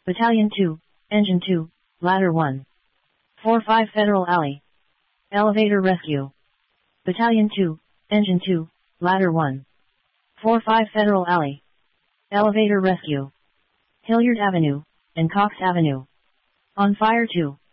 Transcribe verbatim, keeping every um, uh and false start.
Battalion two, Engine two, Ladder one. four five Federal Alley. Elevator Rescue. Battalion two, Engine two, Ladder one. four five Federal Alley. Elevator Rescue. Hilliard Avenue, and Cox Avenue. On fire two.